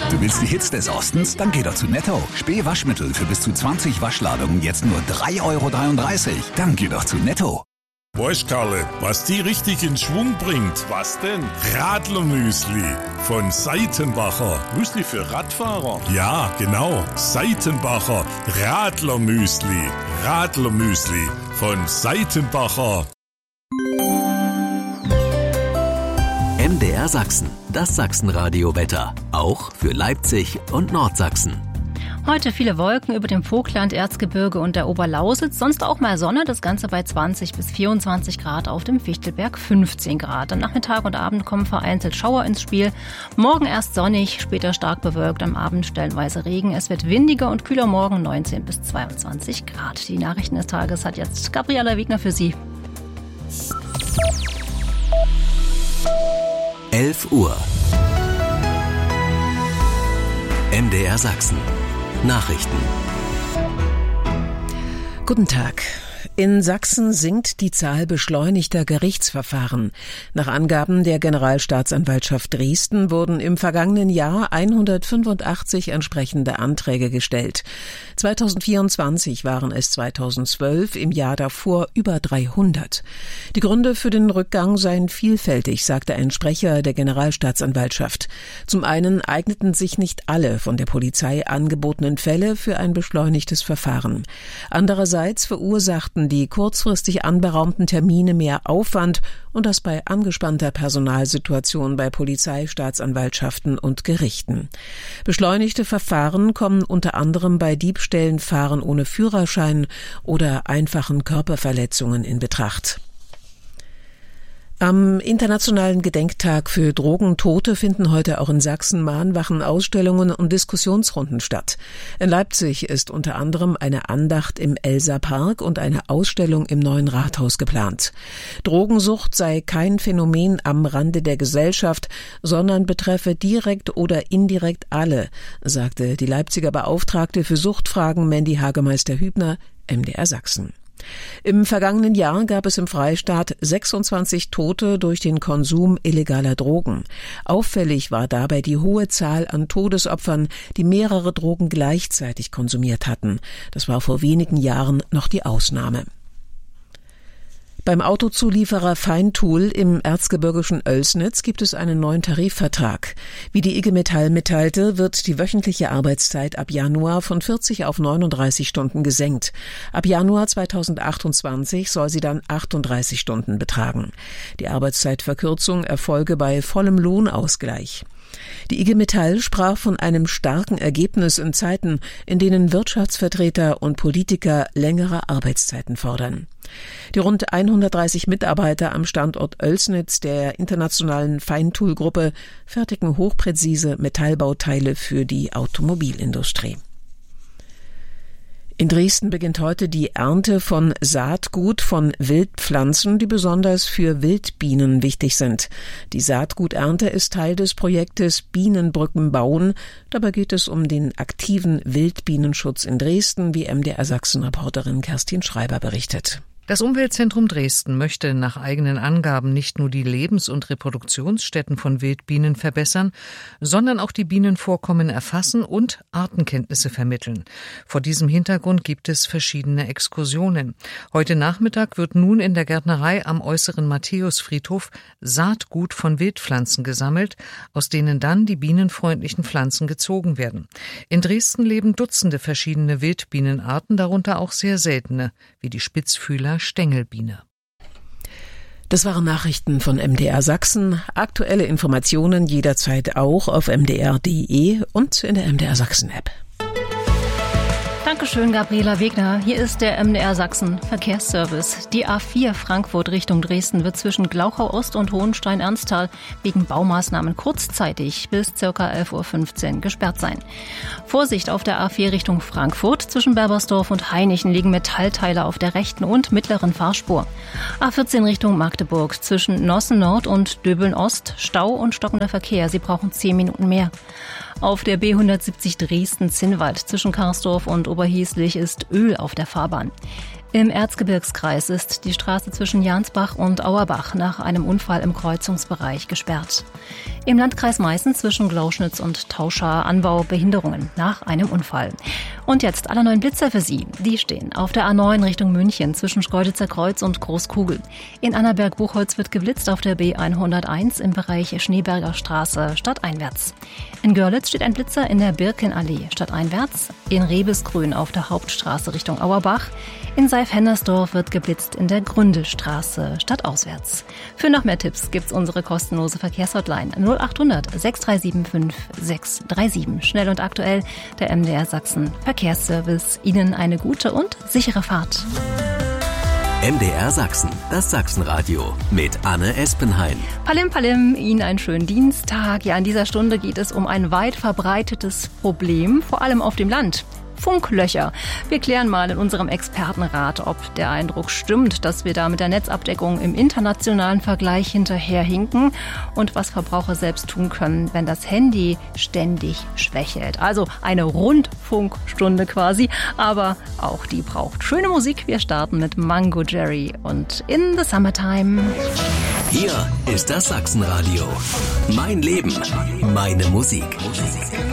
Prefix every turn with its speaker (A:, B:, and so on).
A: Du willst die Hits des Ostens? Dann geh doch zu Netto. Spee Waschmittel für bis zu 20 Waschladungen jetzt nur 3,33 €. Dann geh doch zu Netto.
B: Weißt, Karle, was die richtig in Schwung bringt? Was denn? Radlermüsli von Seitenbacher. Müsli für Radfahrer? Ja, genau. Seitenbacher Radlermüsli. Radlermüsli von Seitenbacher.
C: MDR Sachsen, das Sachsenradio-Wetter. Auch für Leipzig und Nordsachsen.
D: Heute viele Wolken über dem Vogtland, Erzgebirge und der Oberlausitz. Sonst auch mal Sonne, das Ganze bei 20 bis 24 Grad, auf dem Fichtelberg 15 Grad. Am Nachmittag und Abend kommen vereinzelt Schauer ins Spiel. Morgen erst sonnig, später stark bewölkt, am Abend stellenweise Regen. Es wird windiger und kühler morgen, 19 bis 22 Grad. Die Nachrichten des Tages hat jetzt Gabriela Wegner für Sie.
C: 11 Uhr. MDR Sachsen. Nachrichten.
E: Guten Tag. In Sachsen sinkt die Zahl beschleunigter Gerichtsverfahren. Nach Angaben der Generalstaatsanwaltschaft Dresden wurden im vergangenen Jahr 185 entsprechende Anträge gestellt. 2024 waren es 2012, im Jahr davor über 300. Die Gründe für den Rückgang seien vielfältig, sagte ein Sprecher der Generalstaatsanwaltschaft. Zum einen eigneten sich nicht alle von der Polizei angebotenen Fälle für ein beschleunigtes Verfahren. Andererseits verursachten die kurzfristig anberaumten Termine mehr Aufwand und das bei angespannter Personalsituation bei Polizei, Staatsanwaltschaften und Gerichten. Beschleunigte Verfahren kommen unter anderem bei Diebstählen, Fahren ohne Führerschein oder einfachen Körperverletzungen in Betracht. Am Internationalen Gedenktag für Drogentote finden heute auch in Sachsen Mahnwachen, Ausstellungen und Diskussionsrunden statt. In Leipzig ist unter anderem eine Andacht im Elser Park und eine Ausstellung im Neuen Rathaus geplant. Drogensucht sei kein Phänomen am Rande der Gesellschaft, sondern betreffe direkt oder indirekt alle, sagte die Leipziger Beauftragte für Suchtfragen Mandy Hagemeister-Hübner, MDR Sachsen. Im vergangenen Jahr gab es im Freistaat 26 Tote durch den Konsum illegaler Drogen. Auffällig war dabei die hohe Zahl an Todesopfern, die mehrere Drogen gleichzeitig konsumiert hatten. Das war vor wenigen Jahren noch die Ausnahme. Beim Autozulieferer Feintool im erzgebirgischen Oelsnitz gibt es einen neuen Tarifvertrag. Wie die IG Metall mitteilte, wird die wöchentliche Arbeitszeit ab Januar von 40 auf 39 Stunden gesenkt. Ab Januar 2028 soll sie dann 38 Stunden betragen. Die Arbeitszeitverkürzung erfolge bei vollem Lohnausgleich. Die IG Metall sprach von einem starken Ergebnis in Zeiten, in denen Wirtschaftsvertreter und Politiker längere Arbeitszeiten fordern. Die rund 130 Mitarbeiter am Standort Oelsnitz der internationalen Feintool-Gruppe fertigen hochpräzise Metallbauteile für die Automobilindustrie. In Dresden beginnt heute die Ernte von Saatgut von Wildpflanzen, die besonders für Wildbienen wichtig sind. Die Saatguternte ist Teil des Projektes Bienenbrücken bauen. Dabei geht es um den aktiven Wildbienenschutz in Dresden, wie MDR Sachsen-Reporterin Kerstin Schreiber berichtet.
F: Das Umweltzentrum Dresden möchte nach eigenen Angaben nicht nur die Lebens- und Reproduktionsstätten von Wildbienen verbessern, sondern auch die Bienenvorkommen erfassen und Artenkenntnisse vermitteln. Vor diesem Hintergrund gibt es verschiedene Exkursionen. Heute Nachmittag wird nun in der Gärtnerei am äußeren Matthäusfriedhof Saatgut von Wildpflanzen gesammelt, aus denen dann die bienenfreundlichen Pflanzen gezogen werden. In Dresden leben Dutzende verschiedene Wildbienenarten, darunter auch sehr seltene, wie die Spitzfühler Stängelbiene.
E: Das waren Nachrichten von MDR Sachsen. Aktuelle Informationen jederzeit auch auf mdr.de und in der MDR Sachsen App.
D: Dankeschön, Gabriela Wegner. Hier ist der MDR Sachsen Verkehrsservice. Die A4 Frankfurt Richtung Dresden wird zwischen Glauchau Ost und Hohenstein-Ernsthal wegen Baumaßnahmen kurzzeitig bis ca. 11:15 Uhr gesperrt sein. Vorsicht auf der A4 Richtung Frankfurt. Zwischen Berbersdorf und Hainichen liegen Metallteile auf der rechten und mittleren Fahrspur. A14 Richtung Magdeburg. Zwischen Nossen Nord und Döbeln Ost Stau und stockender Verkehr. Sie brauchen 10 Minuten mehr. Auf der B170 Dresden-Zinnwald zwischen Karsdorf und Oberhieslich ist Öl auf der Fahrbahn. Im Erzgebirgskreis ist die Straße zwischen Jansbach und Auerbach nach einem Unfall im Kreuzungsbereich gesperrt. Im Landkreis Meißen zwischen Glauschnitz und Tauscha Anbaubehinderungen nach einem Unfall. Und jetzt alle neuen Blitzer für Sie. Die stehen auf der A9 Richtung München zwischen Schkeuditzer Kreuz und Großkugel. In Annaberg-Buchholz wird geblitzt auf der B101 im Bereich Schneeberger Straße stadteinwärts. In Görlitz steht ein Blitzer in der Birkenallee stadteinwärts. In Rebesgrün auf der Hauptstraße Richtung Auerbach. In Seif-Hennersdorf wird geblitzt in der Gründestraße stadtauswärts. Für noch mehr Tipps gibt's unsere kostenlose Verkehrshotline 0800 6375 637. Schnell und aktuell, der MDR Sachsen Verkehrsservice. Ihnen eine gute und sichere Fahrt.
C: MDR Sachsen, das Sachsenradio mit Anne Espenhain.
D: Palim, Palim, Ihnen einen schönen Dienstag. Ja, in dieser Stunde geht es um ein weit verbreitetes Problem, vor allem auf dem Land. Funklöcher. Wir klären mal in unserem Expertenrat, ob der Eindruck stimmt, dass wir da mit der Netzabdeckung im internationalen Vergleich hinterherhinken und was Verbraucher selbst tun können, wenn das Handy ständig schwächelt. Also eine Rundfunkstunde quasi, aber auch die braucht schöne Musik. Wir starten mit Mango Jerry und In the Summertime.
C: Hier ist das Sachsenradio. Mein Leben, meine Musik.